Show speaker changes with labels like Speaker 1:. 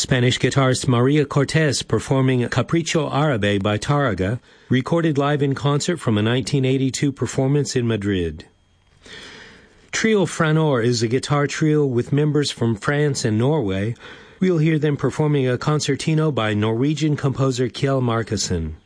Speaker 1: Spanish guitarist Maria Cortez performing Capricho Árabe by Tárrega, recorded live in concert from a 1982 performance in Madrid. Trio Franor is a guitar trio with members from France and Norway. We'll hear them performing a concertino by Norwegian composer Kjell Markussen.